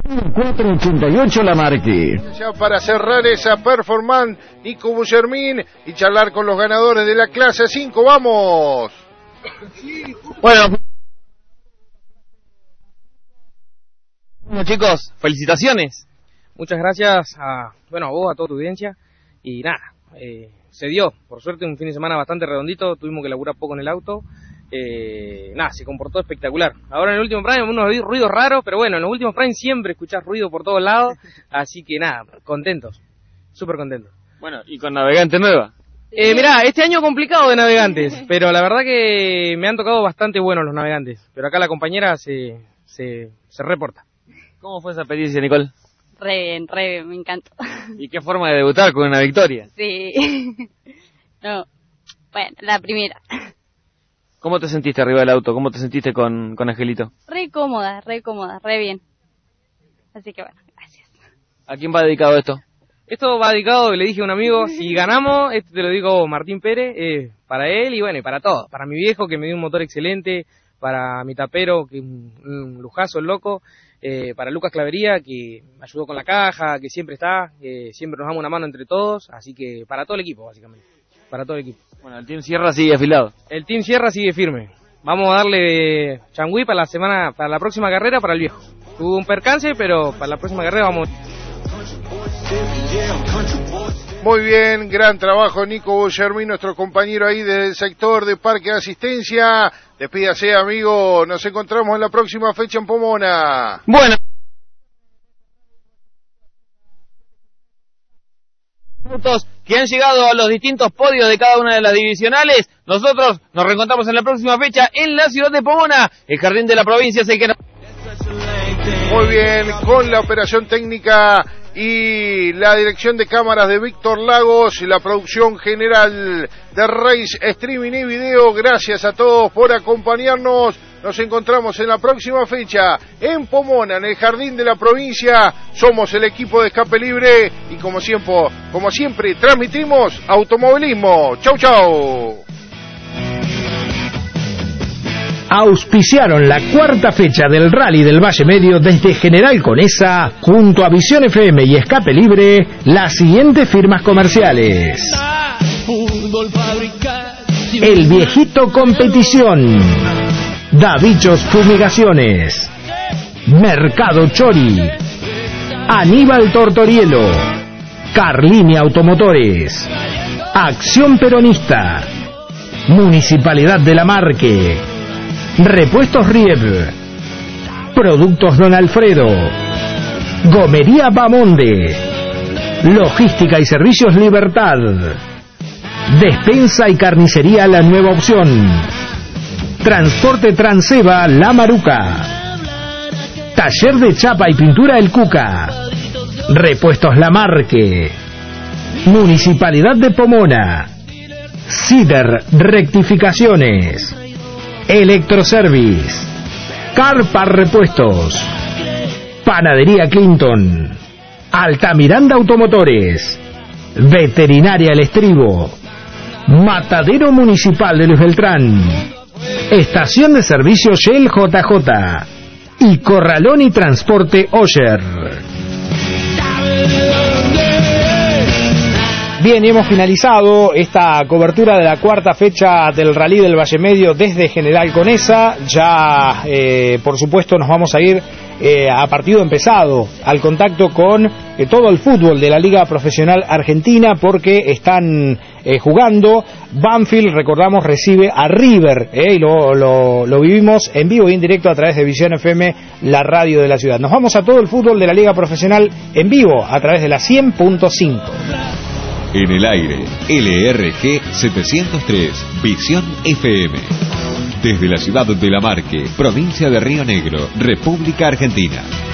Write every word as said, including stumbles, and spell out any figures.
cuatro ochenta y ocho La Marque. Ya para cerrar esa performance, Nico Bullermin y charlar con los ganadores de la clase cinco. ¡Vamos! Bueno, bueno chicos, felicitaciones. Muchas gracias a, bueno, a vos, a toda tu audiencia. Y nada, eh, se dio, por suerte, un fin de semana bastante redondito. Tuvimos que laburar poco en el auto. Eh, nada, se comportó espectacular. Ahora en el último prime unos ruidos raros, pero bueno, en los últimos prime siempre escuchás ruido por todos lados, así que nada, contentos, súper contentos. Bueno, y con navegante nueva. Eh, mirá, este año complicado de navegantes, pero la verdad que me han tocado bastante buenos los navegantes, pero acá la compañera se, se, se reporta. ¿Cómo fue esa experiencia, Nicole? Re bien, re bien, me encantó. ¿Y qué forma de debutar con una victoria? Sí, no, bueno, la primera. ¿Cómo te sentiste arriba del auto? ¿Cómo te sentiste con, con Angelito? Re cómoda, re cómoda, re bien. Así que bueno, gracias. ¿A quién va dedicado esto? Esto va dedicado, le dije a un amigo, si ganamos, esto te lo digo Martín Pérez, eh, para él y bueno, y para todos. Para mi viejo, que me dio un motor excelente, para mi tapero, que es un, un lujazo, el loco, eh, para Lucas Clavería, que me ayudó con la caja, que siempre está, que siempre nos damos una mano entre todos, así que para todo el equipo, básicamente. Para todo el equipo. Bueno, el Team Sierra sigue afilado. El Team Sierra sigue firme. Vamos a darle changüí para la semana, para la próxima carrera para el viejo. Tuvo un percance, pero para la próxima carrera vamos. Muy bien, gran trabajo Nico Bullermin, nuestro compañero ahí desde el sector de Parque de Asistencia. Despídase, amigo, nos encontramos en la próxima fecha en Pomona. Bueno. Que han llegado a los distintos podios de cada una de las divisionales. Nosotros nos reencontramos en la próxima fecha en la ciudad de Pomona. El jardín de la provincia es el que nos... Muy bien, con la operación técnica y la dirección de cámaras de Víctor Lagos y la producción general de Race Streaming y Video. Gracias a todos por acompañarnos. Nos encontramos en la próxima fecha en Pomona, en el jardín de la provincia. Somos el equipo de Escape Libre y como siempre, como siempre transmitimos automovilismo. Chau, chau. Auspiciaron la cuarta fecha del Rally del Valle Medio desde General Conesa, junto a Visión F M y Escape Libre, las siguientes firmas comerciales: El Viejito Competición, Davichos Fumigaciones, Mercado Chori, Aníbal Tortorielo, Carlini Automotores, Acción Peronista, Municipalidad de La Marque, Repuestos Riev, Productos Don Alfredo, Gomería Bamonde, Logística y Servicios Libertad, Despensa y Carnicería La Nueva Opción, Transporte Transeva La Maruca, Taller de Chapa y Pintura El Cuca, Repuestos La Marque, Municipalidad de Pomona, Cider Rectificaciones, Electroservice, Carpar Repuestos, Panadería Clinton, Altamiranda Automotores, Veterinaria El Estribo, Matadero Municipal de Luis Beltrán, Estación de Servicio Shell J J y Corralón y Transporte Oyer. Bien, y hemos finalizado esta cobertura de la cuarta fecha del Rally del Valle Medio desde General Conesa. Ya, eh, por supuesto, nos vamos a ir eh, a partido empezado al contacto con eh, todo el fútbol de la Liga Profesional Argentina, porque están eh, jugando. Banfield, recordamos, recibe a River, eh, y lo, lo, lo vivimos en vivo y en directo a través de Visión F M, la radio de la ciudad. Nos vamos a todo el fútbol de la Liga Profesional en vivo a través de la cien punto cinco. En el aire, L R G setecientos tres, Visión F M. Desde la ciudad de La Marque, provincia de Río Negro, República Argentina.